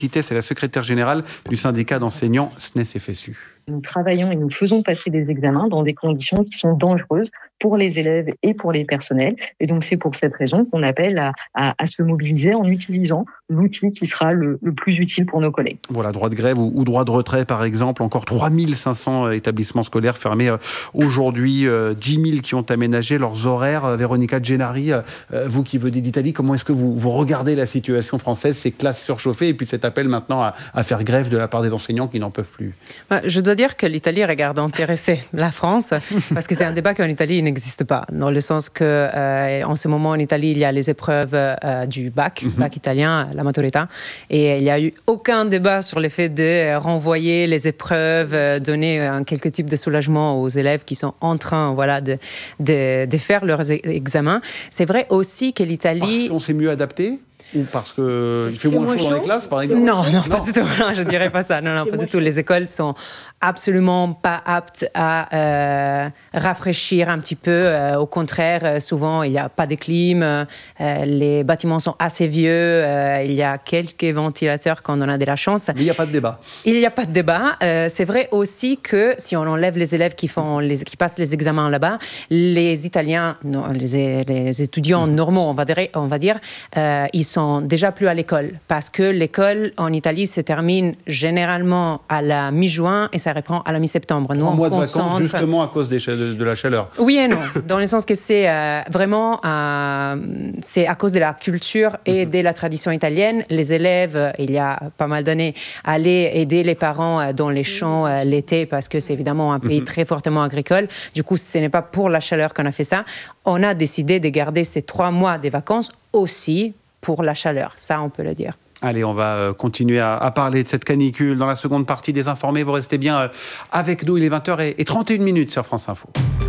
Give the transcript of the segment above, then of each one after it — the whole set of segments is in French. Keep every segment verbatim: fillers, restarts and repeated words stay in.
C'est la secrétaire générale du syndicat d'enseignants S N E S F S U. Nous travaillons et nous faisons passer des examens dans des conditions qui sont dangereuses pour les élèves et pour les personnels. Et donc, c'est pour cette raison qu'on appelle à, à, à se mobiliser en utilisant l'outil qui sera le, le plus utile pour nos collègues. Voilà, droit de grève ou, ou droit de retrait, par exemple. Encore trois mille cinq cents établissements scolaires fermés euh, aujourd'hui, euh, dix mille qui ont aménagé leurs horaires. Euh, Véronica Gennari, euh, vous qui venez d'Italie, comment est-ce que vous, vous regardez la situation française, ces classes surchauffées et puis cet appel maintenant à, à faire grève de la part des enseignants qui n'en peuvent plus? Je dois dire que l'Italie regarde intéressé la France parce que c'est un débat qu'en Italie n'existe pas, dans le sens que euh, en ce moment en Italie il y a les épreuves euh, du bac, mm-hmm. bac italien, la maturità, et il n'y a eu aucun débat sur le fait de renvoyer les épreuves, euh, donner un quelque type de soulagement aux élèves qui sont en train, voilà, de, de, de faire leurs examens. C'est vrai aussi que l'Italie... Parce qu'on s'est mieux adapté ? Ou parce qu'il fait moins chaud dans les classes, par exemple? Non, non, pas du tout. Non, je ne dirais pas ça. Non, non, pas du tout. Les écoles sont absolument pas aptes à euh, rafraîchir un petit peu. Euh, au contraire, euh, souvent, il n'y a pas de clim. Euh, les bâtiments sont assez vieux. Euh, il y a quelques ventilateurs quand on a de la chance. Mais il n'y a pas de débat. Il n'y a pas de débat. Euh, c'est vrai aussi que si on enlève les élèves qui, font les, qui passent les examens là-bas, les Italiens, non, les, les étudiants mmh. normaux, on va dire, on va dire euh, ils sont déjà plus à l'école, parce que l'école en Italie se termine généralement à la mi-juin et ça reprend à la mi-septembre. Nous, on mois de vacances, justement à cause des, de, de la chaleur. Oui et non, dans le sens que c'est euh, vraiment euh, c'est à cause de la culture et mm-hmm. de la tradition italienne. Les élèves, il y a pas mal d'années, allaient aider les parents dans les champs euh, l'été, parce que c'est évidemment un pays mm-hmm. très fortement agricole. Du coup, ce n'est pas pour la chaleur qu'on a fait ça. On a décidé de garder ces trois mois des vacances aussi pour la chaleur, ça on peut le dire. Allez, on va continuer à, à parler de cette canicule dans la seconde partie des Informés. Vous restez bien avec nous, il est vingt heures trente et une minutes sur France Info.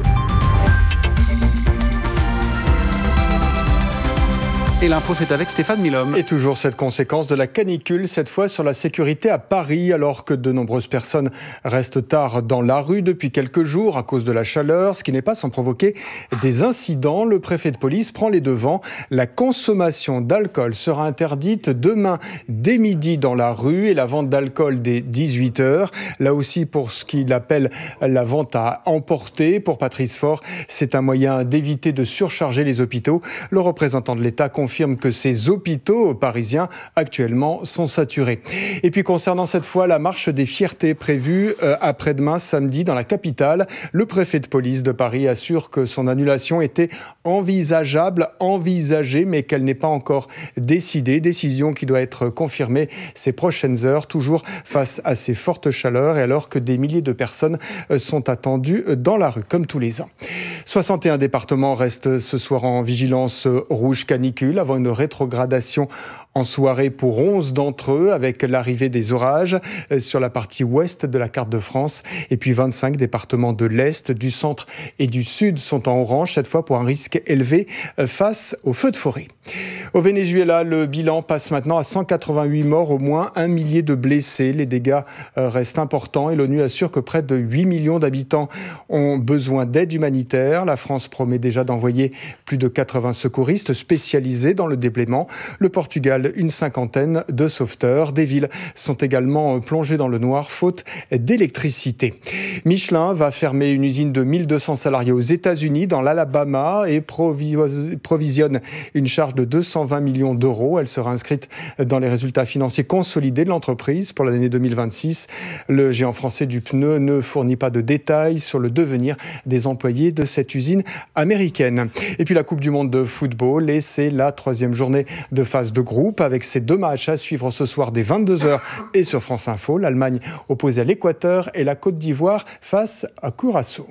Et l'info, c'est avec Stéphane Milhomme. Et toujours cette conséquence de la canicule, cette fois sur la sécurité à Paris, alors que de nombreuses personnes restent tard dans la rue depuis quelques jours à cause de la chaleur, ce qui n'est pas sans provoquer des incidents. Le préfet de police prend les devants. La consommation d'alcool sera interdite demain dès midi dans la rue et la vente d'alcool dès dix-huit heures. Là aussi, pour ce qu'il appelle la vente à emporter, pour Patrice Faure, c'est un moyen d'éviter de surcharger les hôpitaux. Le représentant de l'État confirme confirme que ces hôpitaux parisiens actuellement sont saturés. Et puis concernant cette fois la marche des fiertés prévue euh, après-demain samedi dans la capitale, le préfet de police de Paris assure que son annulation était envisageable, envisagée, mais qu'elle n'est pas encore décidée. Décision qui doit être confirmée ces prochaines heures, toujours face à ces fortes chaleurs et alors que des milliers de personnes sont attendues dans la rue, comme tous les ans. soixante et un départements restent ce soir en vigilance rouge canicule avant une rétrogradation en soirée pour onze d'entre eux, avec l'arrivée des orages sur la partie ouest de la carte de France. Et puis vingt-cinq départements de l'Est, du centre et du sud sont en orange, cette fois pour un risque élevé face aux feux de forêt. Au Venezuela, le bilan passe maintenant à cent quatre-vingt-huit morts, au moins un millier de blessés. Les dégâts restent importants et l'ONU assure que près de huit millions d'habitants ont besoin d'aide humanitaire. La France promet déjà d'envoyer plus de quatre-vingts secouristes spécialisés dans le déblaiement. Le Portugal, une cinquantaine de sauveteurs. Des villes sont également plongées dans le noir, faute d'électricité. Michelin va fermer une usine de mille deux cents salariés aux États-Unis, dans l'Alabama, et provisionne une charge de deux cent vingt millions d'euros. Elle sera inscrite dans les résultats financiers consolidés de l'entreprise pour l'année deux mille vingt-six. Le géant français du pneu ne fournit pas de détails sur le devenir des employés de cette usine américaine. Et puis la Coupe du Monde de football, et c'est la troisième journée de phase de groupe, avec ces deux matchs à suivre ce soir dès vingt-deux heures et sur France Info. L'Allemagne opposée à l'Équateur et la Côte d'Ivoire face à Curaçao.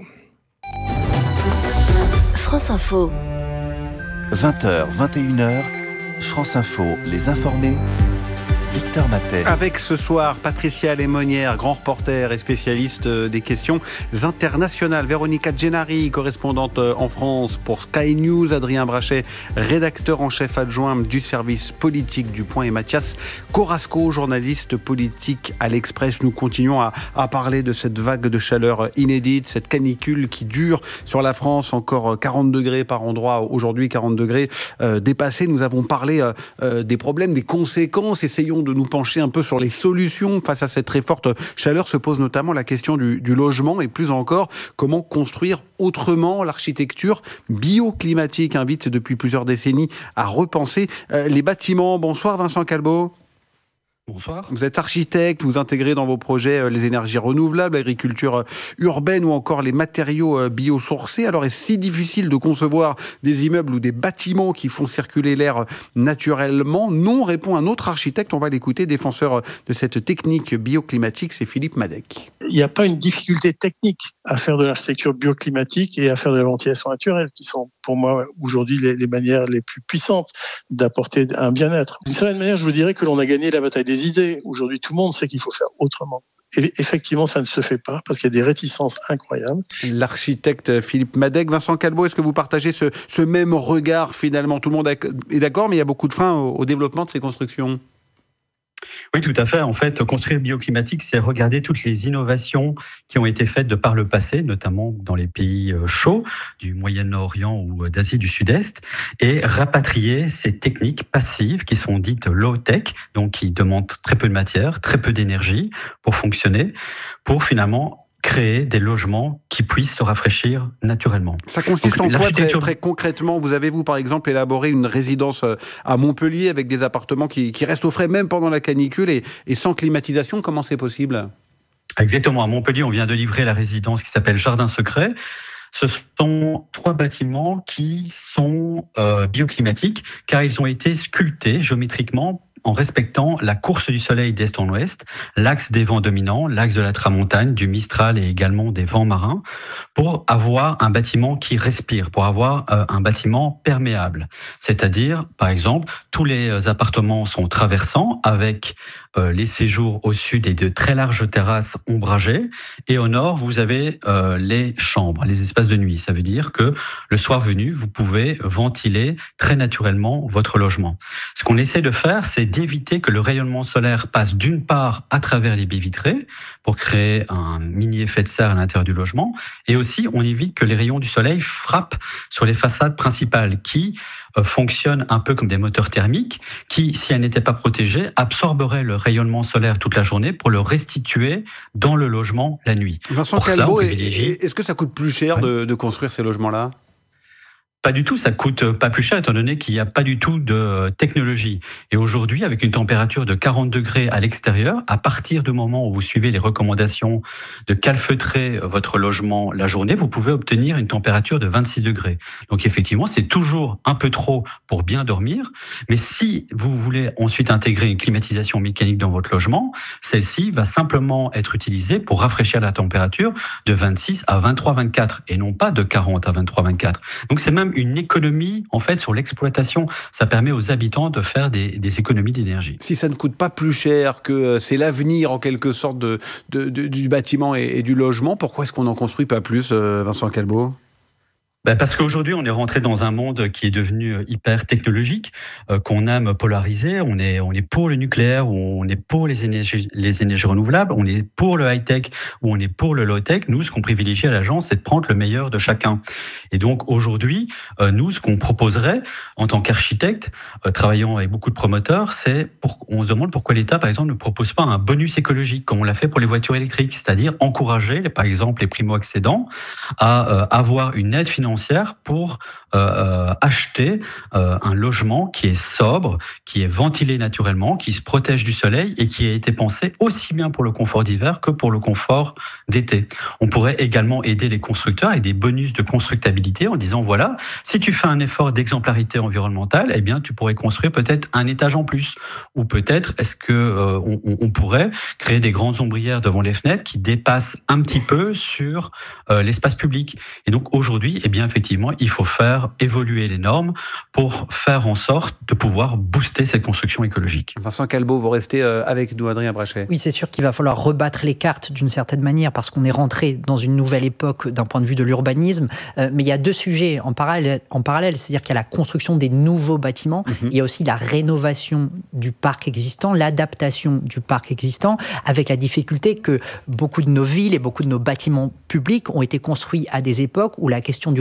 France Info. vingt heures, vingt et une heures, France Info, les informés, Victor Matet. Avec ce soir, Patricia Lémonière, grand reporter et spécialiste des questions internationales. Véronica Gennari, correspondante en France pour Sky News. Adrien Brachet, rédacteur en chef adjoint du service politique du Point. Et Mathias Corasco, journaliste politique à l'Express. Nous continuons à, à parler de cette vague de chaleur inédite, cette canicule qui dure sur la France. Encore quarante degrés par endroit. Aujourd'hui, quarante degrés euh, dépassés. Nous avons parlé euh, des problèmes, des conséquences. Essayons de nous nous pencher un peu sur les solutions face à cette très forte chaleur. Se pose notamment la question du, du logement et plus encore, comment construire autrement. L'architecture bioclimatique invite depuis plusieurs décennies à repenser euh, les bâtiments. Bonsoir Vincent Calbeau. Bonsoir. Vous êtes architecte, vous intégrez dans vos projets les énergies renouvelables, l'agriculture urbaine ou encore les matériaux biosourcés. Alors, est-ce si difficile de concevoir des immeubles ou des bâtiments qui font circuler l'air naturellement? Non, répond un autre architecte. On va l'écouter, défenseur de cette technique bioclimatique, c'est Philippe Madec. Il n'y a pas une difficulté technique à faire de l'architecture bioclimatique et à faire de la ventilation naturelle, qui sont pour moi aujourd'hui les, les manières les plus puissantes d'apporter un bien-être. D'une certaine manière, je vous dirais que l'on a gagné la bataille des idées. Aujourd'hui, tout le monde sait qu'il faut faire autrement. Et effectivement, ça ne se fait pas parce qu'il y a des réticences incroyables. L'architecte Philippe Madec. Vincent Calbeau, est-ce que vous partagez ce, ce même regard finalement? Tout le monde est d'accord, mais il y a beaucoup de freins au, au développement de ces constructions. Oui, tout à fait. En fait, construire bioclimatique, c'est regarder toutes les innovations qui ont été faites de par le passé, notamment dans les pays chauds du Moyen-Orient ou d'Asie du Sud-Est, et rapatrier ces techniques passives qui sont dites low-tech, donc qui demandent très peu de matière, très peu d'énergie pour fonctionner, pour finalement créer des logements qui puissent se rafraîchir naturellement. Ça consiste Donc, en quoi très, très concrètement? Vous avez, vous, par exemple, élaboré une résidence à Montpellier avec des appartements qui, qui restent au frais même pendant la canicule et, et sans climatisation. Comment c'est possible? Exactement. À Montpellier, on vient de livrer la résidence qui s'appelle Jardin Secret. Ce sont trois bâtiments qui sont euh, bioclimatiques car ils ont été sculptés géométriquement en respectant la course du soleil d'est en ouest, l'axe des vents dominants, l'axe de la tramontane, du Mistral et également des vents marins, pour avoir un bâtiment qui respire, pour avoir euh, un bâtiment perméable. C'est-à-dire, par exemple, tous les appartements sont traversants avec euh, les séjours au sud et de très larges terrasses ombragées, et au nord, vous avez euh, les chambres, les espaces de nuit. Ça veut dire que le soir venu, vous pouvez ventiler très naturellement votre logement. Ce qu'on essaie de faire, c'est d'éviter que le rayonnement solaire passe d'une part à travers les baies vitrées pour créer un mini effet de serre à l'intérieur du logement, et aussi on évite que les rayons du soleil frappent sur les façades principales qui euh, fonctionnent un peu comme des moteurs thermiques qui, si elles n'étaient pas protégées, absorberaient le rayonnement solaire toute la journée pour le restituer dans le logement la nuit. Vincent Calbeau, est-ce que ça coûte plus cher ouais. de, de construire ces logements-là ? Pas du tout, ça coûte pas plus cher étant donné qu'il n'y a pas du tout de technologie. Et aujourd'hui, avec une température de quarante degrés à l'extérieur, à partir du moment où vous suivez les recommandations de calfeutrer votre logement la journée, vous pouvez obtenir une température de vingt-six degrés. Donc effectivement, c'est toujours un peu trop pour bien dormir, mais si vous voulez ensuite intégrer une climatisation mécanique dans votre logement, celle-ci va simplement être utilisée pour rafraîchir la température de vingt-six à vingt-trois vingt-quatre et non pas de quarante à vingt-trois vingt-quatre. Donc c'est même une économie en fait sur l'exploitation. Ça permet aux habitants de faire des, des économies d'énergie. Si ça ne coûte pas plus cher, que c'est l'avenir en quelque sorte de, de, de, du bâtiment et, et du logement, pourquoi est-ce qu'on n'en construit pas plus, euh, Vincent Calbeau ? Ben parce qu'aujourd'hui, on est rentré dans un monde qui est devenu hyper technologique, euh, qu'on aime polariser. On est, on est pour le nucléaire, ou on est pour les énergies, les énergies renouvelables, on est pour le high-tech, ou on est pour le low-tech. Nous, ce qu'on privilégie à l'agence, c'est de prendre le meilleur de chacun. Et donc, aujourd'hui, euh, nous, ce qu'on proposerait en tant qu'architecte, euh, travaillant avec beaucoup de promoteurs, c'est, pour, on se demande pourquoi l'État, par exemple, ne propose pas un bonus écologique, comme on l'a fait pour les voitures électriques, c'est-à-dire encourager, par exemple, les primo-accédants à euh, avoir une aide financière pour euh, acheter euh, un logement qui est sobre, qui est ventilé naturellement, qui se protège du soleil et qui a été pensé aussi bien pour le confort d'hiver que pour le confort d'été. On pourrait également aider les constructeurs avec des bonus de constructabilité en disant voilà, si tu fais un effort d'exemplarité environnementale, eh bien tu pourrais construire peut-être un étage en plus, ou peut-être est-ce que euh, on, on pourrait créer des grandes ombrières devant les fenêtres qui dépassent un petit peu sur euh, l'espace public. Et donc aujourd'hui, eh bien effectivement, il faut faire évoluer les normes pour faire en sorte de pouvoir booster cette construction écologique. Vincent Calbeau, vous restez avec nous, Adrien Brachet. Oui, c'est sûr qu'il va falloir rebattre les cartes d'une certaine manière parce qu'on est rentré dans une nouvelle époque d'un point de vue de l'urbanisme. Euh, mais il y a deux sujets en parallèle, en parallèle c'est-à-dire qu'il y a la construction des nouveaux bâtiments, mmh. il y a aussi la rénovation du parc existant, l'adaptation du parc existant, avec la difficulté que beaucoup de nos villes et beaucoup de nos bâtiments publics ont été construits à des époques où la question du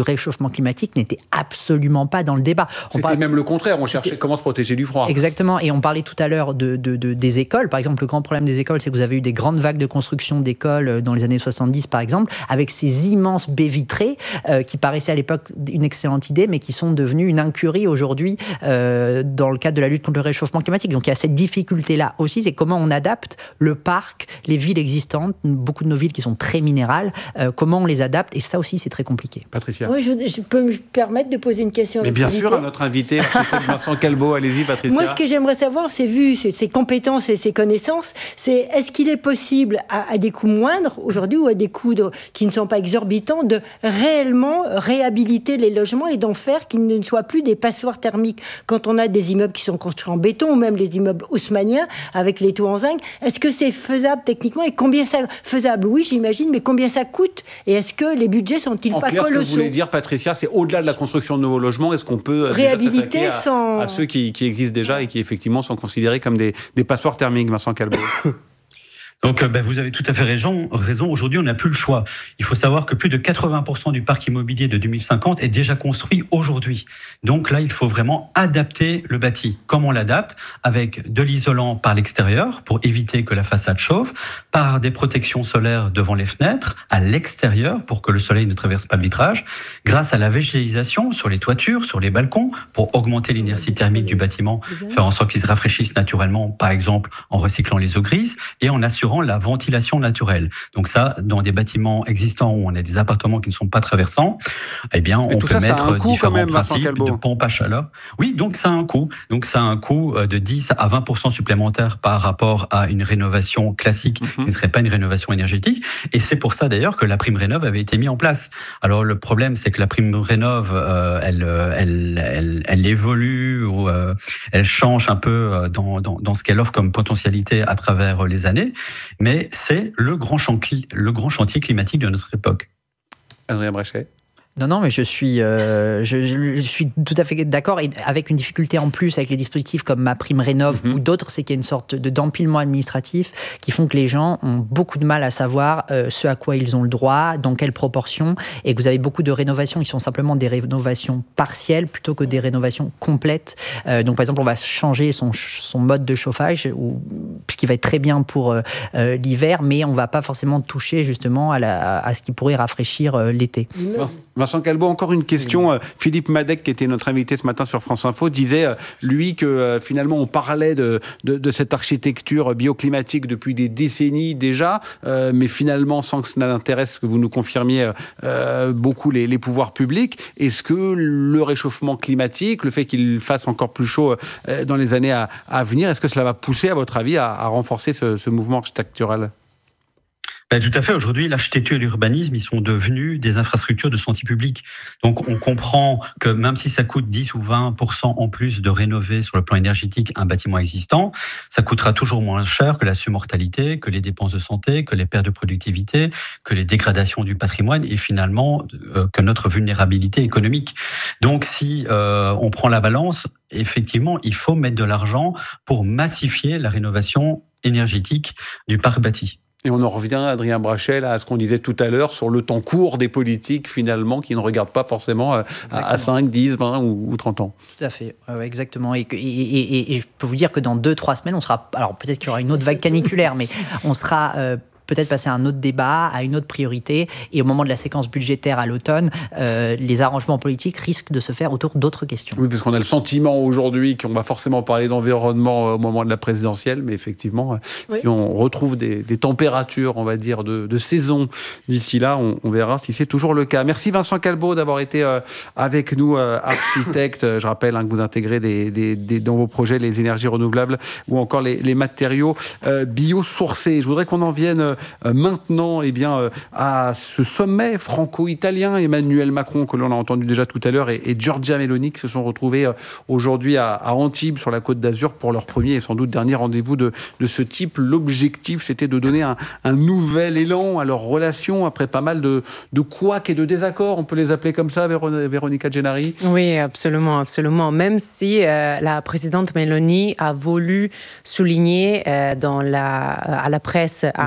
réchauffement climatique n'était absolument pas dans le débat. On C'était parle... même le contraire, on cherchait comment se protéger du froid. Exactement, et on parlait tout à l'heure de, de, de, des écoles. Par exemple, le grand problème des écoles, c'est que vous avez eu des grandes vagues de construction d'écoles dans les années soixante-dix, par exemple, avec ces immenses baies vitrées euh, qui paraissaient à l'époque une excellente idée, mais qui sont devenues une incurie aujourd'hui euh, dans le cadre de la lutte contre le réchauffement climatique. Donc il y a cette difficulté-là aussi, c'est comment on adapte le parc, les villes existantes, beaucoup de nos villes qui sont très minérales, euh, comment on les adapte, et ça aussi c'est très compliqué. Patricia. Oui, je, je peux me permettre de poser une question. Mais bien sûr, à notre invité, Vincent Calbeau, allez-y Patricia. Moi, ce que j'aimerais savoir, c'est vu ses compétences et ses connaissances, c'est est-ce qu'il est possible, à, à des coûts moindres aujourd'hui, ou à des coûts de, qui ne sont pas exorbitants, de réellement réhabiliter les logements et d'en faire qu'ils ne soient plus des passoires thermiques. Quand on a des immeubles qui sont construits en béton, ou même les immeubles haussmanniens, avec les toits en zinc, est-ce que c'est faisable techniquement, et combien ça... Faisable, oui, j'imagine, mais combien ça coûte, et est-ce que les budgets sont-ils en pas clair, colossaux? Ce que vous voulez dire, Patricia, c'est au-delà de la construction de nouveaux logements, est-ce qu'on peut réhabiliter à, sans... à ceux qui, qui existent déjà et qui effectivement sont considérés comme des, des passoires thermiques, Vincent Calbeau? Donc, ben, vous avez tout à fait raison. raison. Aujourd'hui, on n'a plus le choix. Il faut savoir que plus de quatre-vingts pour cent du parc immobilier de deux mille cinquante est déjà construit aujourd'hui. Donc là, il faut vraiment adapter le bâti. Comment on l'adapte? Avec de l'isolant par l'extérieur pour éviter que la façade chauffe, par des protections solaires devant les fenêtres, à l'extérieur pour que le soleil ne traverse pas le vitrage, grâce à la végétalisation sur les toitures, sur les balcons, pour augmenter l'inertie thermique du bâtiment, faire en sorte qu'il se rafraîchisse naturellement, par exemple en recyclant les eaux grises et en assurant la ventilation naturelle. Donc ça, dans des bâtiments existants où on a des appartements qui ne sont pas traversants, eh bien, on peut ça, mettre ça différents même, principes de pompe à chaleur. Oui, donc ça a un coût. Donc ça a un coût de dix à vingt pour cent supplémentaire par rapport à une rénovation classique mm-hmm. qui ne serait pas une rénovation énergétique. Et c'est pour ça d'ailleurs que la prime rénov avait été mise en place. Alors le problème, c'est que la prime rénov, euh, elle, elle, elle, elle évolue ou euh, elle change un peu dans, dans, dans ce qu'elle offre comme potentialité à travers les années. Mais c'est le grand chantier, le grand chantier climatique de notre époque. Adrien Brachet. Non, non, mais je suis, euh, je, je suis tout à fait d'accord, et avec une difficulté en plus avec les dispositifs comme ma prime rénov mm-hmm. ou d'autres, c'est qu'il y a une sorte de, d'empilement administratif qui font que les gens ont beaucoup de mal à savoir euh, ce à quoi ils ont le droit, dans quelle proportion, et que vous avez beaucoup de rénovations qui sont simplement des rénovations partielles plutôt que des rénovations complètes. Euh, donc par exemple, on va changer son, son mode de chauffage, ou, ce qui va être très bien pour euh, euh, l'hiver, mais on ne va pas forcément toucher justement à, la, à ce qui pourrait rafraîchir euh, l'été. Vincent Calbeau, encore une question. Philippe Madec, qui était notre invité ce matin sur France Info, disait, lui, que finalement, on parlait de, de, de cette architecture bioclimatique depuis des décennies déjà, euh, mais finalement, sans que cela n'intéresse, que vous nous confirmiez, euh, beaucoup les, les pouvoirs publics. Est-ce que le réchauffement climatique, le fait qu'il fasse encore plus chaud euh, dans les années à, à venir, est-ce que cela va pousser, à votre avis, à, à renforcer ce, ce mouvement architectural ? Ben, tout à fait. Aujourd'hui, l'architecture et l'urbanisme, ils sont devenus des infrastructures de santé publique. Donc, on comprend que même si ça coûte dix ou vingt pour cent en plus de rénover sur le plan énergétique un bâtiment existant, ça coûtera toujours moins cher que la surmortalité, que les dépenses de santé, que les pertes de productivité, que les dégradations du patrimoine et finalement euh, que notre vulnérabilité économique. Donc, si euh, on prend la balance, effectivement, il faut mettre de l'argent pour massifier la rénovation énergétique du parc bâti. Et on en revient, Adrien Brachet, là, à ce qu'on disait tout à l'heure sur le temps court des politiques, finalement, qui ne regardent pas forcément à, à cinq, dix, vingt ou, ou trente ans. Tout à fait, ouais, exactement. Et, et, et, et je peux vous dire que dans deux trois semaines, on sera... Alors, peut-être qu'il y aura une autre vague caniculaire, mais on sera... Euh, peut-être passer à un autre débat, à une autre priorité. Et au moment de la séquence budgétaire à l'automne, euh, les arrangements politiques risquent de se faire autour d'autres questions. Oui, parce qu'on a le sentiment aujourd'hui qu'on va forcément parler d'environnement au moment de la présidentielle, mais effectivement, oui. si on retrouve des, des températures, on va dire, de, de saison d'ici là, on, on verra si c'est toujours le cas. Merci Vincent Calbeau d'avoir été euh, avec nous, euh, architecte. Je rappelle hein, que vous intégrez des, des, des, dans vos projets les énergies renouvelables ou encore les, les matériaux euh, biosourcés. Je voudrais qu'on en vienne euh, maintenant eh bien, euh, à ce sommet franco-italien. Emmanuel Macron, que l'on a entendu déjà tout à l'heure, et, et Giorgia Meloni qui se sont retrouvés euh, aujourd'hui à, à Antibes, sur la Côte d'Azur, pour leur premier et sans doute dernier rendez-vous de, de ce type. L'objectif, c'était de donner un, un nouvel élan à leurs relations après pas mal de, de couacs et de désaccords. On peut les appeler comme ça, Véron- Véronica Gennari ? Oui, absolument, absolument. Même si euh, la présidente Meloni a voulu souligner euh, dans la, à la presse à Antibes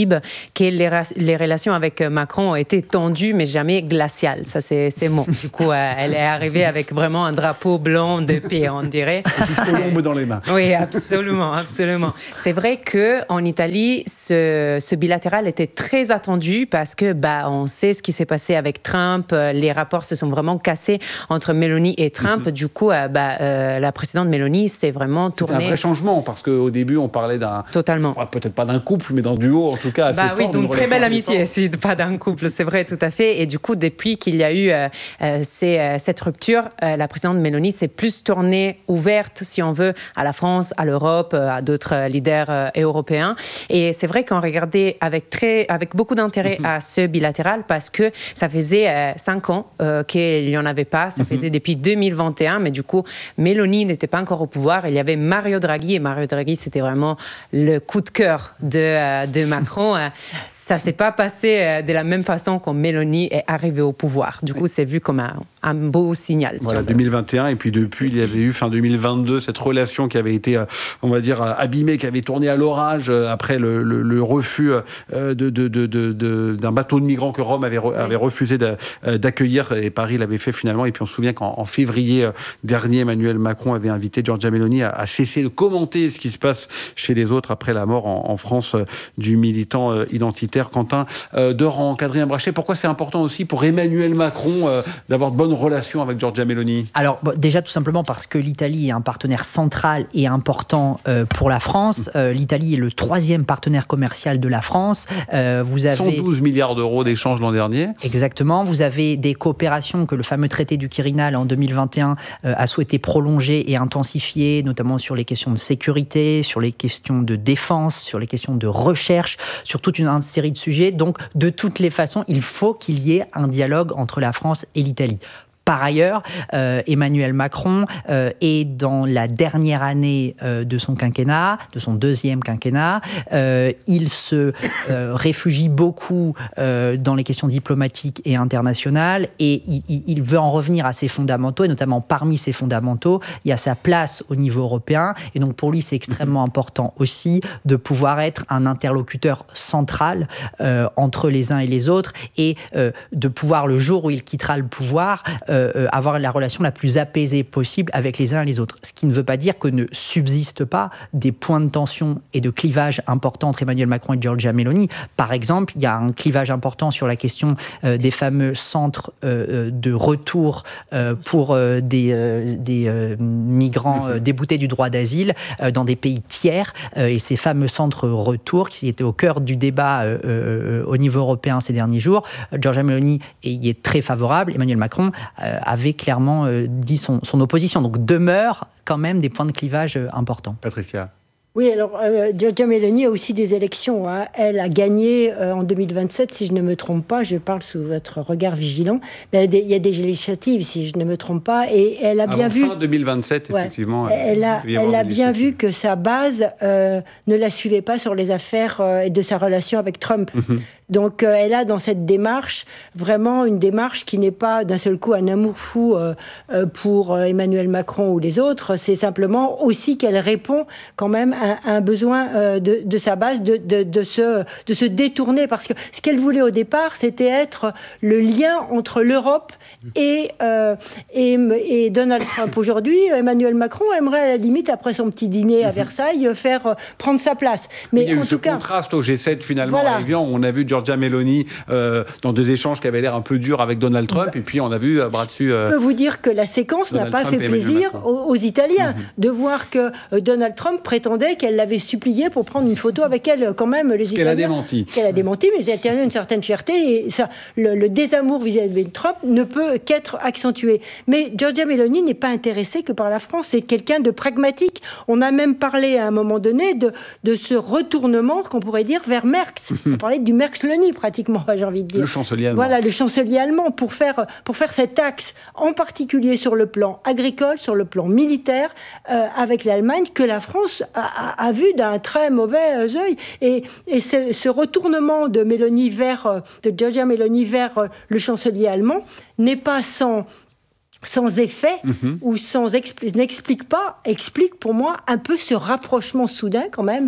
possible que les, les relations avec Macron ont été tendues, mais jamais glaciales. Ça, c'est, c'est bon. Du coup, euh, elle est arrivée avec vraiment un drapeau blanc de paix, on dirait. Colombe dans les mains. Oui, absolument, absolument. C'est vrai qu'en Italie, ce, ce bilatéral était très attendu parce que, bah, on sait ce qui s'est passé avec Trump. Les rapports se sont vraiment cassés entre Meloni et Trump. Mm-hmm. Du coup, euh, bah, euh, la présidente Meloni s'est vraiment tournée. C'est un vrai changement parce qu'au début, on parlait d'un. Totalement. Peut-être pas d'un couple, mais d'un duo, en tout cas, assez bah, fort. Oui, d'une très belle amitié, si, pas d'un couple, c'est vrai, tout à fait. Et du coup, depuis qu'il y a eu euh, euh, ces, euh, cette rupture, euh, la présidente Meloni s'est plus tournée ouverte, si on veut, à la France, à l'Europe, euh, à d'autres euh, leaders euh, européens. Et c'est vrai qu'on regardait avec, très, avec beaucoup d'intérêt mm-hmm. à ce bilatéral parce que ça faisait euh, cinq ans euh, qu'il n'y en avait pas. Ça mm-hmm. faisait depuis deux mille vingt et un, mais du coup, Meloni n'était pas encore au pouvoir. Il y avait Mario Draghi, et Mario Draghi, c'était vraiment le coup de cœur de, euh, de Macron. Ça ne s'est pas passé euh, de la même façon quand Meloni est arrivée au pouvoir. Du coup, c'est vu comme un, un beau signal. Voilà, si deux mille vingt et un, et puis depuis, il y avait eu fin deux mille vingt-deux cette relation qui avait été, on va dire, abîmée, qui avait tourné à l'orage après le, le, le refus de, de, de, de, de, d'un bateau de migrants que Rome avait, avait refusé d'accueillir, et Paris l'avait fait finalement. Et puis on se souvient qu'en en février dernier, Emmanuel Macron avait invité Giorgia Meloni à, à cesser de commenter ce qui se passe chez les autres après la mort en, en France du militant identitaire Quentin euh, Derenc. Adrien Brachet, pourquoi c'est important aussi pour Emmanuel Macron euh, d'avoir de bonnes relations avec Giorgia Meloni ? Alors bon, déjà tout simplement parce que l'Italie est un partenaire central et important euh, pour la France. Euh, L'Italie est le troisième partenaire commercial de la France. Euh, vous avez cent douze milliards d'euros d'échanges l'an dernier. Exactement. Vous avez des coopérations que le fameux traité du Quirinal en deux mille vingt et un euh, a souhaité prolonger et intensifier, notamment sur les questions de sécurité, sur les questions de défense, sur les questions de recherche, sur toute une, une série de sujets. Donc, de toutes les façons, il faut qu'il y ait un dialogue entre la France et l'Italie. Par ailleurs, euh, Emmanuel Macron euh, est dans la dernière année euh, de son quinquennat, de son deuxième quinquennat. Euh, il se euh, réfugie beaucoup euh, dans les questions diplomatiques et internationales et il, il veut en revenir à ses fondamentaux, et notamment parmi ses fondamentaux, il y a sa place au niveau européen. Et donc pour lui, c'est extrêmement important aussi de pouvoir être un interlocuteur central euh, entre les uns et les autres et euh, de pouvoir, le jour où il quittera le pouvoir, Euh, avoir la relation la plus apaisée possible avec les uns et les autres. Ce qui ne veut pas dire que ne subsistent pas des points de tension et de clivage importants entre Emmanuel Macron et Giorgia Meloni. Par exemple, il y a un clivage important sur la question euh, des fameux centres euh, de retour euh, pour euh, des, euh, des euh, migrants euh, déboutés du droit d'asile euh, dans des pays tiers. Euh, et ces fameux centres retour qui étaient au cœur du débat euh, euh, au niveau européen ces derniers jours. Euh, Giorgia Meloni y est très favorable. Emmanuel Macron euh, avait clairement euh, dit son, son opposition. Donc demeurent quand même des points de clivage euh, importants. Patricia. Oui, alors euh, Giorgia Meloni a aussi des élections. Hein. Elle a gagné euh, en deux mille vingt-sept, si je ne me trompe pas. Je parle sous votre regard vigilant. Mais elle a des, il y a des législatives, si je ne me trompe pas. Et elle a bien Avant vu. Fin deux mille vingt-sept, ouais, effectivement. Elle a, elle a bien vu que sa base euh, ne la suivait pas sur les affaires euh, et de sa relation avec Trump. Mm-hmm. Donc, euh, elle a dans cette démarche vraiment une démarche qui n'est pas d'un seul coup un amour fou euh, euh, pour euh, Emmanuel Macron ou les autres. C'est simplement aussi qu'elle répond quand même à, à un besoin euh, de, de sa base de, de, de, se, de se détourner. Parce que ce qu'elle voulait au départ, c'était être le lien entre l'Europe et, euh, et, et Donald Trump. Aujourd'hui, Emmanuel Macron aimerait à la limite, après son petit dîner à Versailles, faire euh, prendre sa place. Mais il y a eu en ce tout cas, contraste au G sept finalement. Voilà. Arrivant, on a vu Giorgia Meloni euh, dans des échanges qui avaient l'air un peu durs avec Donald Trump, bah, et puis on a vu euh, bras dessus. Euh, je peux vous dire que la séquence n'a pas fait plaisir aux, aux Italiens mm-hmm. de voir que euh, Donald Trump prétendait qu'elle l'avait supplié pour prendre une photo avec elle, quand même les Ce Italiens. Qu'elle a démenti. Qu'elle a démenti, mais les Italiens ont une certaine fierté et ça, le, le désamour vis-à-vis de Trump ne peut qu'être accentué. Mais Giorgia Meloni n'est pas intéressée que par la France. C'est quelqu'un de pragmatique. On a même parlé à un moment donné de, de ce retournement qu'on pourrait dire vers Merx. On parlait du Merx-Leni pratiquement, j'ai envie de dire. Le chancelier allemand. Voilà, le chancelier allemand pour faire, pour faire cet axe, en particulier sur le plan agricole, sur le plan militaire, euh, avec l'Allemagne, que la France a, a, a vu d'un très mauvais œil. Et, et ce, ce retournement de Meloni vers, de Giorgia Meloni vers le chancelier allemand n'est pas sans... sans effet mm-hmm. ou sans expli- n'explique pas, explique pour moi un peu ce rapprochement soudain quand même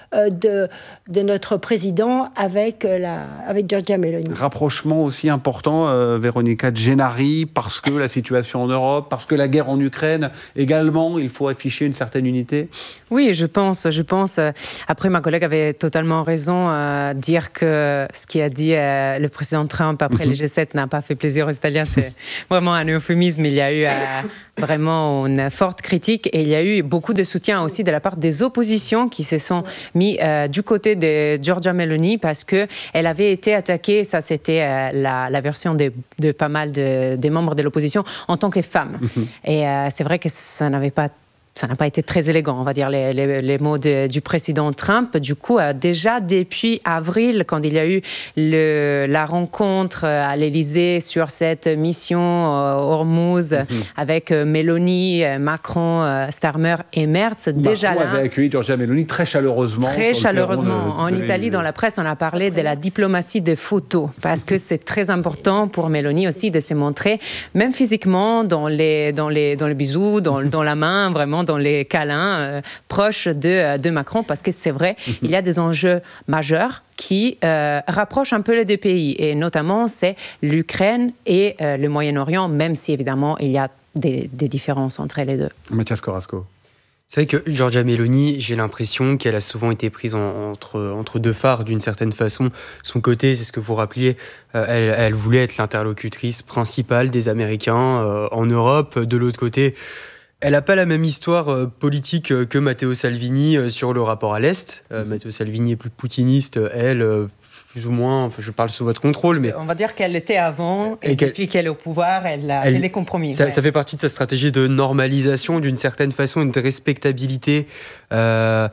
euh, de, de notre président avec, la, avec Giorgia Meloni. Rapprochement aussi important, euh, Véronica Gennari, parce que la situation en Europe, parce que la guerre en Ukraine, également, il faut afficher une certaine unité. Oui, je pense, je pense. Après, ma collègue avait totalement raison à dire que ce qu'a dit euh, le président Trump après mm-hmm. le G sept n'a pas fait plaisir aux Italiens. C'est vraiment un euphémisme. Il y a eu euh, vraiment une forte critique et il y a eu beaucoup de soutien aussi de la part des oppositions qui se sont mis euh, du côté de Giorgia Meloni parce qu'elle avait été attaquée, ça c'était euh, la, la version de, de pas mal de, des membres de l'opposition, en tant que femme. Mm-hmm. Et euh, c'est vrai que ça n'avait pas Ça n'a pas été très élégant, on va dire, les, les, les mots de, du président Trump. Du coup, euh, déjà depuis avril, quand il y a eu le, la rencontre à l'Élysée sur cette mission euh, Hormuz mm-hmm. avec euh, Meloni, euh, Macron, euh, Starmer et Merz, Macron déjà là... avait accueilli Giorgia Meloni très chaleureusement. Très chaleureusement. De, en de Italie, dans la presse, on a parlé de la diplomatie des photos, parce que c'est très important pour Meloni aussi de se montrer, même physiquement, dans les, dans les, dans les bisous, dans, dans la main, vraiment, dans les câlins euh, proches de, de Macron, parce que c'est vrai, mm-hmm. il y a des enjeux majeurs qui euh, rapprochent un peu les deux pays, et notamment c'est l'Ukraine et euh, le Moyen-Orient, même si évidemment il y a des, des différences entre les deux. Mathias Corasco. C'est vrai que Giorgia Meloni, j'ai l'impression qu'elle a souvent été prise en, entre, entre deux phares d'une certaine façon. Son côté, c'est ce que vous rappeliez, euh, elle, elle voulait être l'interlocutrice principale des Américains euh, en Europe. De l'autre côté, elle n'a pas la même histoire euh, politique euh, que Matteo Salvini euh, sur le rapport à l'Est. Euh, Matteo Salvini est plus poutiniste, elle, euh, plus ou moins, enfin, je parle sous votre contrôle. Mais... On va dire qu'elle l'était avant, et, et depuis qu'elle est au pouvoir, elle a fait des compromis. Ça, ouais. ça fait partie de sa stratégie de normalisation, d'une certaine façon, une respectabilité, euh,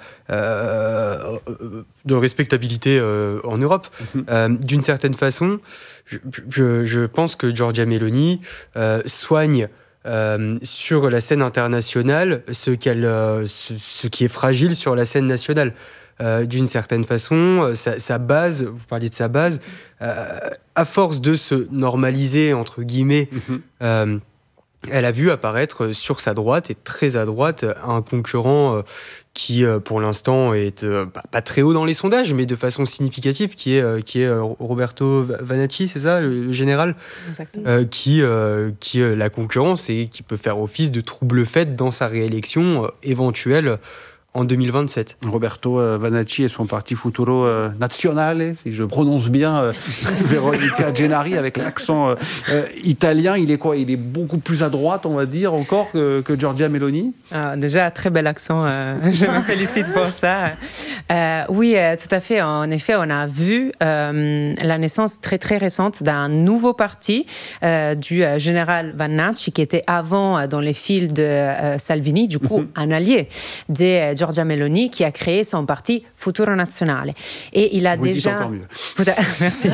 euh, de respectabilité euh, en Europe. Mm-hmm. Euh, d'une certaine façon, je, je, je pense que Giorgia Meloni euh, soigne Euh, sur la scène internationale ce, qu'elle, euh, ce, ce qui est fragile sur la scène nationale. Euh, d'une certaine façon, sa, sa base, vous parliez de sa base, euh, à force de se normaliser, entre guillemets, mm-hmm. euh, elle a vu apparaître sur sa droite, et très à droite, un concurrent euh, qui, euh, pour l'instant, est euh, bah, pas très haut dans les sondages, mais de façon significative, qui est, euh, qui est euh, Roberto Vanacci, c'est ça, le, le général, euh, qui, euh, qui euh, la concurrence et qui peut faire office de trouble-fête dans sa réélection euh, éventuelle en deux mille vingt-sept. Roberto Vanacci et son parti Futuro Nazionale, si je prononce bien, euh, Véronica Gennari, avec l'accent euh, euh, italien, il est quoi ? Il est beaucoup plus à droite, on va dire, encore que, que Giorgia Meloni ? Ah, déjà, très bel accent, euh, je me félicite pour ça. Euh, oui, euh, tout à fait. En effet, on a vu euh, la naissance très très récente d'un nouveau parti euh, du euh, général Vanacci, qui était avant euh, dans les fils de euh, Salvini, du coup, un allié des euh, Giorgia Meloni, qui a créé son parti Futuro Nazionale. Et il a Vous déjà... le dites encore mieux. Merci.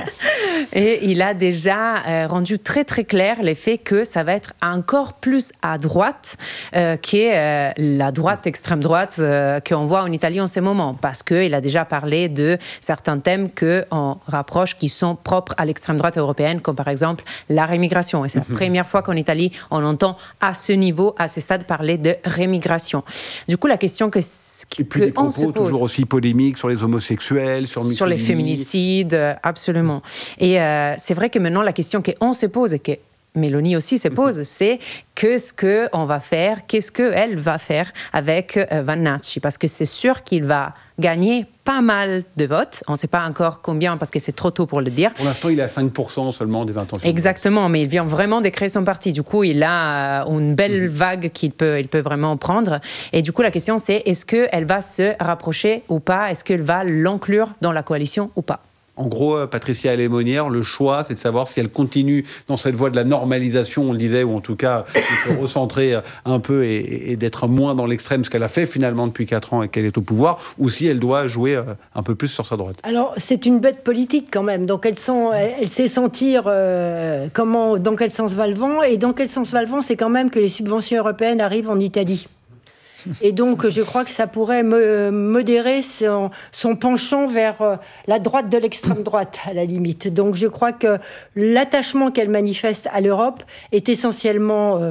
Et il a déjà euh, rendu très très clair l'effet que ça va être encore plus à droite euh, qu'est euh, la droite, extrême droite euh, qu'on voit en Italie en ce moment, parce qu'il a déjà parlé de certains thèmes qu'on rapproche qui sont propres à l'extrême droite européenne, comme par exemple la rémigration. Et c'est la première fois qu'en Italie, on entend à ce niveau, à ce stade, parler de rémigration. Du coup, la question que, que Et puis des propos se pose, toujours aussi polémiques sur les homosexuels, sur, sur les féminicides, absolument. Et euh, c'est vrai que maintenant, la question qu'on se pose et que Meloni aussi se pose, mm-hmm. c'est qu'est-ce qu'on va faire, qu'est-ce qu'elle va faire avec euh, Vanacci, parce que c'est sûr qu'il va gagner pas mal de votes. On ne sait pas encore combien, parce que c'est trop tôt pour le dire. Pour l'instant, il est à cinq pour cent seulement des intentions. Exactement, mais il vient vraiment de créer son parti. Du coup, il a une belle vague qu'il peut, il peut vraiment prendre. Et du coup, la question, c'est est-ce qu'elle va se rapprocher ou pas ? Est-ce qu'elle va l'inclure dans la coalition ou pas ? En gros, Patricia Alemonière, le choix, c'est de savoir si elle continue dans cette voie de la normalisation, on le disait, ou en tout cas de se recentrer un peu et, et d'être moins dans l'extrême, ce qu'elle a fait finalement depuis quatre ans et qu'elle est au pouvoir, ou si elle doit jouer un peu plus sur sa droite. Alors, c'est une bête politique quand même, donc elle, sent, elle, elle sait sentir euh, comment, dans quel sens va le vent, et dans quel sens va le vent, c'est quand même que les subventions européennes arrivent en Italie. Et donc, je crois que ça pourrait me modérer son, son penchant vers la droite de l'extrême droite, à la limite. Donc, je crois que l'attachement qu'elle manifeste à l'Europe est essentiellement euh,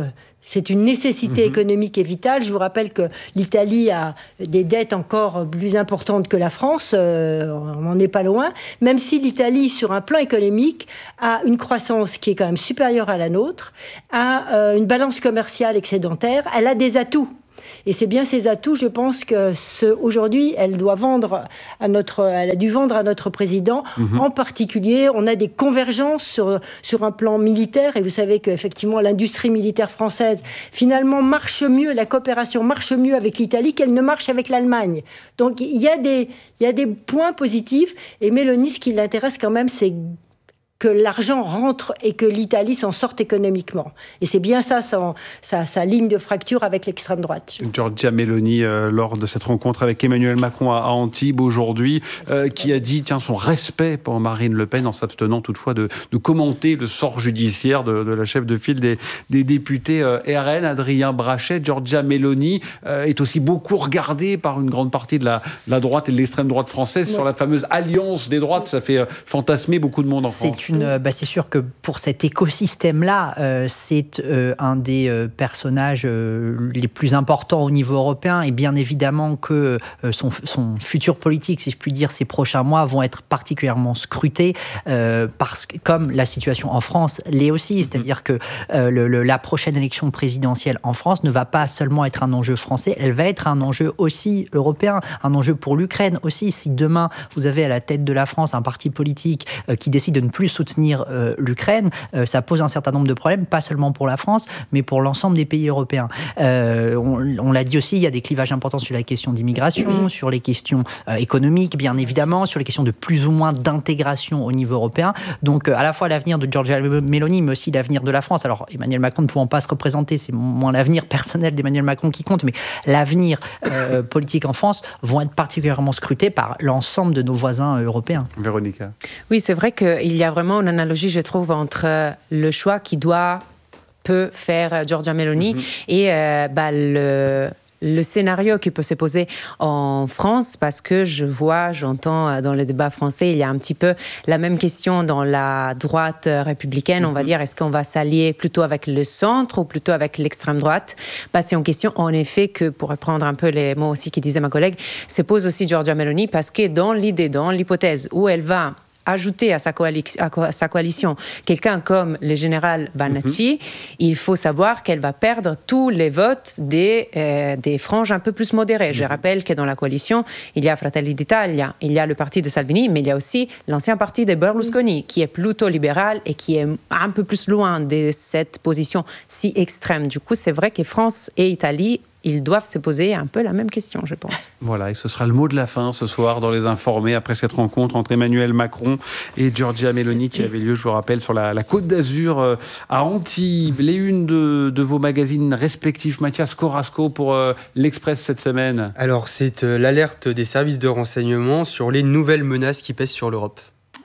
C'est une nécessité mmh. économique et vitale. Je vous rappelle que l'Italie a des dettes encore plus importantes que la France. Euh, on n'en est pas loin. Même si l'Italie, sur un plan économique, a une croissance qui est quand même supérieure à la nôtre, a euh, une balance commerciale excédentaire, elle a des atouts. Et c'est bien ces atouts, je pense que ce, aujourd'hui, elle doit vendre à notre, elle a dû vendre à notre président. Mmh. En particulier, on a des convergences sur, sur un plan militaire. Et vous savez qu'effectivement, l'industrie militaire française, finalement, marche mieux, la coopération marche mieux avec l'Italie qu'elle ne marche avec l'Allemagne. Donc, il y a des, il y a des points positifs. Et Mélanie, ce qui l'intéresse quand même, c'est que l'argent rentre et que l'Italie s'en sorte économiquement. Et c'est bien ça, sa, sa, sa ligne de fracture avec l'extrême droite. Giorgia Meloni, euh, lors de cette rencontre avec Emmanuel Macron à, à Antibes aujourd'hui, euh, qui a dit tiens, son respect pour Marine Le Pen, en s'abstenant toutefois de, de commenter le sort judiciaire de, de la chef de file des, des députés euh, R N, Adrien Brachet. Giorgia Meloni euh, est aussi beaucoup regardée par une grande partie de la, la droite et de l'extrême droite française ouais. sur la fameuse alliance des droites. Ça fait euh, fantasmer beaucoup de monde en c'est France. Une, bah c'est sûr que pour cet écosystème-là, euh, c'est euh, un des euh, personnages euh, les plus importants au niveau européen, et bien évidemment que euh, son, son futur politique, si je puis dire, ces prochains mois vont être particulièrement scrutés, euh, parce que, comme la situation en France l'est aussi, c'est-à-dire mm-hmm. que euh, le, le, la prochaine élection présidentielle en France ne va pas seulement être un enjeu français, elle va être un enjeu aussi européen, un enjeu pour l'Ukraine aussi. Si demain vous avez à la tête de la France un parti politique euh, qui décide de ne plus soutenir euh, l'Ukraine, euh, ça pose un certain nombre de problèmes, pas seulement pour la France, mais pour l'ensemble des pays européens. Euh, on, on l'a dit aussi, il y a des clivages importants sur la question d'immigration, sur les questions euh, économiques, bien évidemment, sur les questions de plus ou moins d'intégration au niveau européen. Donc, euh, à la fois l'avenir de Giorgia Meloni, mais aussi l'avenir de la France. Alors, Emmanuel Macron ne pouvant pas se représenter, c'est moins l'avenir personnel d'Emmanuel Macron qui compte, mais l'avenir euh, politique en France vont être particulièrement scrutés par l'ensemble de nos voisins euh, européens. Véronica. Oui, c'est vrai qu'il y a vraiment une analogie, je trouve, entre le choix qui doit, peut faire Giorgia Meloni mm-hmm. et euh, bah, le... le scénario qui peut se poser en France, parce que je vois, j'entends dans le débat français, il y a un petit peu la même question dans la droite républicaine, mm-hmm. on va dire, est-ce qu'on va s'allier plutôt avec le centre ou plutôt avec l'extrême droite? Bah, c'est une question, en effet, que, pour reprendre un peu les mots aussi qui disait ma collègue, se pose aussi Giorgia Meloni, parce que dans l'idée, dans l'hypothèse où elle va ajouter à sa, coalition, à sa coalition quelqu'un comme le général Vanacci, mm-hmm. il faut savoir qu'elle va perdre tous les votes des, euh, des franges un peu plus modérées. Mm-hmm. Je rappelle que dans la coalition, il y a Fratelli d'Italia, il y a le parti de Salvini, mais il y a aussi l'ancien parti de Berlusconi, mm-hmm. qui est plutôt libéral et qui est un peu plus loin de cette position si extrême. Du coup, c'est vrai que France et Italie, ils doivent se poser un peu la même question, je pense. Voilà, et ce sera le mot de la fin ce soir dans Les Informés, après cette rencontre entre Emmanuel Macron et Giorgia Meloni qui avait lieu, je vous rappelle, sur la, la Côte d'Azur euh, à Antibes. Les unes de, de vos magazines respectifs, Mathias Corasco pour euh, l'Express cette semaine. Alors, c'est euh, l'alerte des services de renseignement sur les nouvelles menaces qui pèsent sur l'Europe.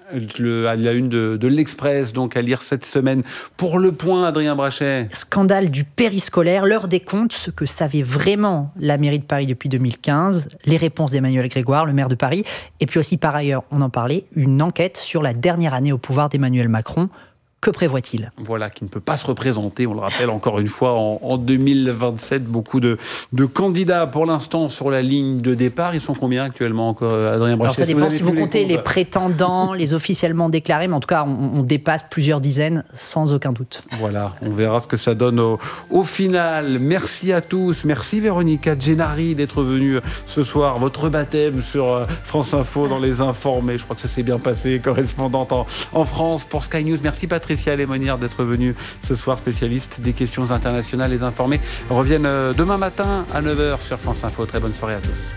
Le, à la une de, de l'Express, donc à lire cette semaine. Pour le point, Adrien Brachet. Scandale du périscolaire, l'heure des comptes, ce que savait vraiment la mairie de Paris depuis deux mille quinze, les réponses d'Emmanuel Grégoire, le maire de Paris, et puis aussi par ailleurs, on en parlait, une enquête sur la dernière année au pouvoir d'Emmanuel Macron. Que prévoit-il ? Voilà, qui ne peut pas se représenter, on le rappelle encore une fois, en, en deux mille vingt-sept. Beaucoup de, de candidats pour l'instant sur la ligne de départ. Ils sont combien actuellement encore, Adrien Brachet ? Alors ça dépend si vous, si vous comptez les, les prétendants, les officiellement déclarés, mais en tout cas, on, on dépasse plusieurs dizaines sans aucun doute. Voilà, on verra ce que ça donne au, au final. Merci à tous. Merci Véronica Gennari d'être venue ce soir. Votre baptême sur France Info dans Les Informés. Je crois que ça s'est bien passé, correspondante en, en France pour Sky News. Merci Patricia. Patricia Lémonière d'être venue ce soir, spécialiste des questions internationales. Les Informés reviennent demain matin à neuf heures sur France Info. Très bonne soirée à tous.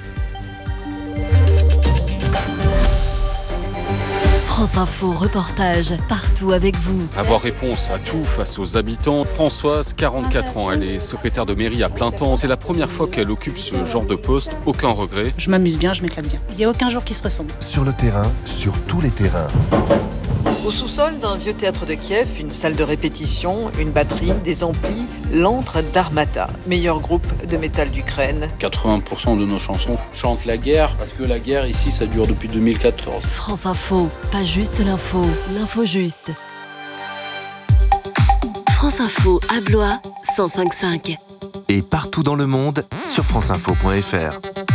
France Info, reportage partout avec vous. Avoir réponse à tout face aux habitants. Françoise, quarante-quatre ans, elle est secrétaire de mairie à plein temps. C'est la première fois qu'elle occupe ce genre de poste. Aucun regret. Je m'amuse bien, je m'éclate bien. Il n'y a aucun jour qui se ressemble. Sur le terrain, sur tous les terrains. Au sous-sol d'un vieux théâtre de Kiev, une salle de répétition, une batterie, des amplis, l'antre d'Armata, meilleur groupe de métal d'Ukraine. quatre-vingts pour cent de nos chansons chantent la guerre, parce que la guerre ici, ça dure depuis deux mille quatorze. France Info, pas juste l'info, l'info juste. France Info à Blois, cent cinq virgule cinq. Et partout dans le monde sur franceinfo point fr.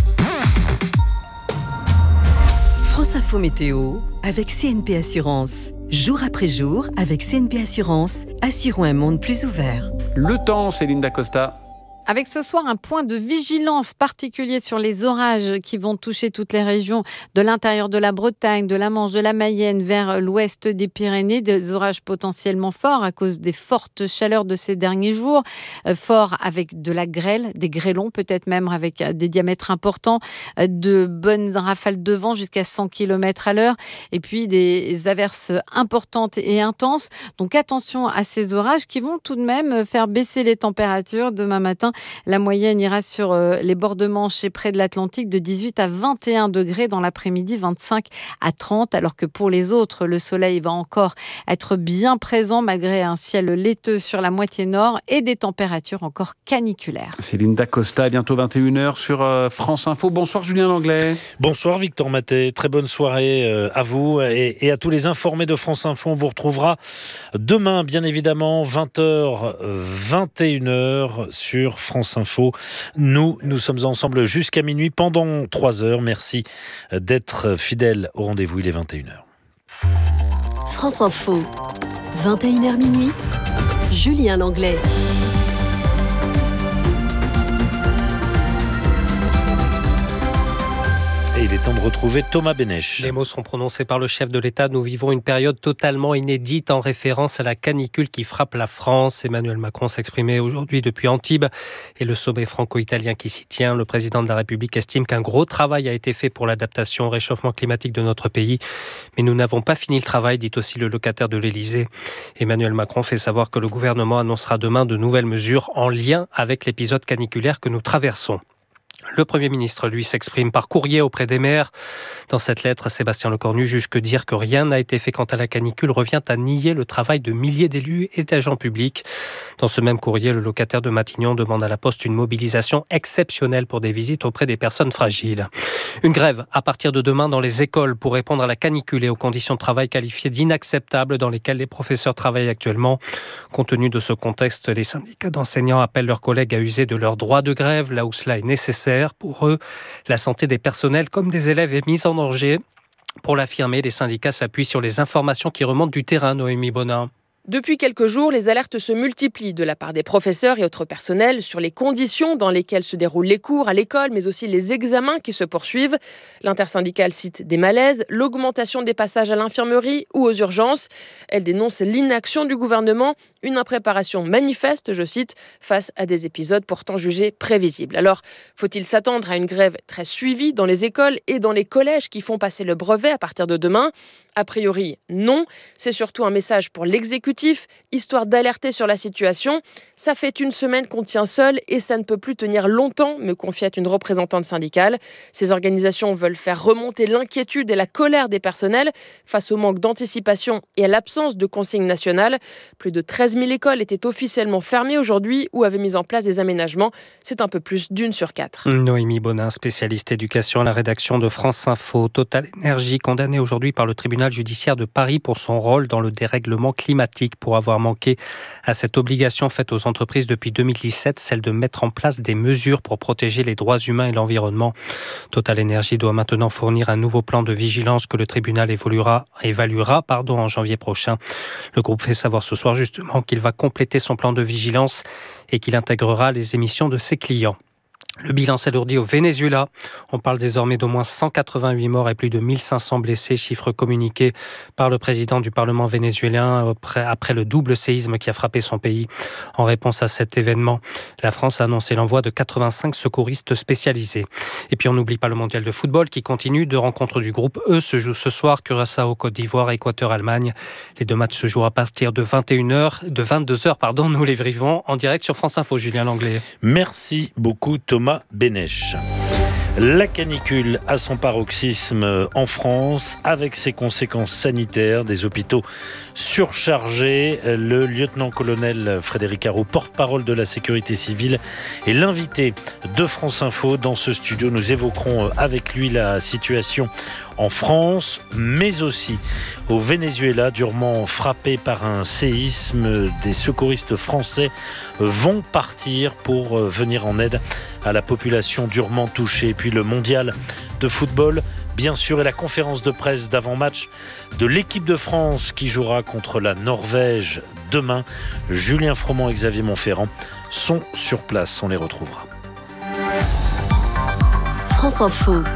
France Info Météo avec C N P Assurance. Jour après jour, avec C N P Assurance, assurons un monde plus ouvert. Le temps, Céline Dacosta. Avec ce soir un point de vigilance particulier sur les orages qui vont toucher toutes les régions de l'intérieur de la Bretagne, de la Manche, de la Mayenne vers l'ouest des Pyrénées. Des orages potentiellement forts à cause des fortes chaleurs de ces derniers jours. Euh, forts avec de la grêle, des grêlons peut-être même avec des diamètres importants, euh, de bonnes rafales de vent jusqu'à cent kilomètres à l'heure et puis des averses importantes et intenses. Donc attention à ces orages qui vont tout de même faire baisser les températures demain matin. La moyenne ira sur euh, les bords de Manche et près de l'Atlantique de dix-huit à vingt et un degrés dans l'après-midi, vingt-cinq à trente, alors que pour les autres, le soleil va encore être bien présent malgré un ciel laiteux sur la moitié nord et des températures encore caniculaires. Céline Dacosta, bientôt vingt et une heures sur euh, France Info. Bonsoir Julien Langlais. Bonsoir Victor Maté, très bonne soirée euh, à vous et, et à tous les informés de France Info. On vous retrouvera demain, bien évidemment, vingt heures, vingt et une heures sur France Info. Nous, nous sommes ensemble jusqu'à minuit pendant trois heures. Merci d'être fidèles au rendez-vous. Il est vingt et une heures. France Info, vingt et une heures minuit, Julien Langlais. Et il est temps de retrouver Thomas Bénèche. Les mots sont prononcés par le chef de l'État. Nous vivons une période totalement inédite en référence à la canicule qui frappe la France. Emmanuel Macron s'exprimait aujourd'hui depuis Antibes et le sommet franco-italien qui s'y tient. Le président de la République estime qu'un gros travail a été fait pour l'adaptation au réchauffement climatique de notre pays. Mais nous n'avons pas fini le travail, dit aussi le locataire de l'Élysée. Emmanuel Macron fait savoir que le gouvernement annoncera demain de nouvelles mesures en lien avec l'épisode caniculaire que nous traversons. Le Premier ministre, lui, s'exprime par courrier auprès des maires. Dans cette lettre, Sébastien Lecornu juge que dire que rien n'a été fait quant à la canicule revient à nier le travail de milliers d'élus et d'agents publics. Dans ce même courrier, le locataire de Matignon demande à la Poste une mobilisation exceptionnelle pour des visites auprès des personnes fragiles. Une grève à partir de demain dans les écoles pour répondre à la canicule et aux conditions de travail qualifiées d'inacceptables dans lesquelles les professeurs travaillent actuellement. Compte tenu de ce contexte, les syndicats d'enseignants appellent leurs collègues à user de leur droit de grève là où cela est nécessaire. Pour eux, la santé des personnels comme des élèves est mise en danger. Pour l'affirmer, les syndicats s'appuient sur les informations qui remontent du terrain, Noémie Bonin. Depuis quelques jours, les alertes se multiplient de la part des professeurs et autres personnels sur les conditions dans lesquelles se déroulent les cours à l'école, mais aussi les examens qui se poursuivent. L'intersyndicale cite des malaises, l'augmentation des passages à l'infirmerie ou aux urgences. Elle dénonce l'inaction du gouvernement, une impréparation manifeste, je cite, face à des épisodes pourtant jugés prévisibles. Alors, faut-il s'attendre à une grève très suivie dans les écoles et dans les collèges qui font passer le brevet à partir de demain ? A priori, non. C'est surtout un message pour l'exécutif, histoire d'alerter sur la situation. Ça fait une semaine qu'on tient seul et ça ne peut plus tenir longtemps, me confiait une représentante syndicale. Ces organisations veulent faire remonter l'inquiétude et la colère des personnels face au manque d'anticipation et à l'absence de consignes nationales. Plus de treize mille écoles étaient officiellement fermées aujourd'hui ou avaient mis en place des aménagements. C'est un peu plus d'une sur quatre. Noémie Bonin, spécialiste éducation à la rédaction de France Info. Total Énergie, condamnée aujourd'hui par le tribunal judiciaire de Paris pour son rôle dans le dérèglement climatique, pour avoir manqué à cette obligation faite aux entreprises depuis deux mille dix-sept, celle de mettre en place des mesures pour protéger les droits humains et l'environnement. Total Énergie doit maintenant fournir un nouveau plan de vigilance que le tribunal évoluera, évaluera pardon, en janvier prochain. Le groupe fait savoir ce soir justement qu'il va compléter son plan de vigilance et qu'il intégrera les émissions de ses clients. Le bilan s'alourdit au Venezuela. On parle désormais d'au moins cent quatre-vingt-huit morts et plus de mille cinq cents blessés, chiffre communiqué par le président du Parlement vénézuélien après le double séisme qui a frappé son pays. En réponse à cet événement, la France a annoncé l'envoi de quatre-vingt-cinq secouristes spécialisés. Et puis on n'oublie pas le mondial de football qui continue. Deux rencontres du groupe E se jouent ce soir, Curaçao, Côte d'Ivoire, Équateur, Allemagne. Les deux matchs se jouent à partir de vingt et une heures, de vingt-deux heures, pardon, nous les vivons en direct sur France Info. Julien Langlais. Merci beaucoup Thomas Bénèche. La canicule a son paroxysme en France avec ses conséquences sanitaires, des hôpitaux surchargés. Le lieutenant-colonel Frédéric Arrault, porte-parole de la sécurité civile, est l'invité de France Info dans ce studio. Nous évoquerons avec lui la situation en France, mais aussi au Venezuela, durement frappé par un séisme. Des secouristes français vont partir pour venir en aide à la population durement touchée. Et puis le mondial de football, bien sûr, et la conférence de presse d'avant-match de l'équipe de France qui jouera contre la Norvège demain. Julien Froment et Xavier Montferrand sont sur place. On les retrouvera. France Info.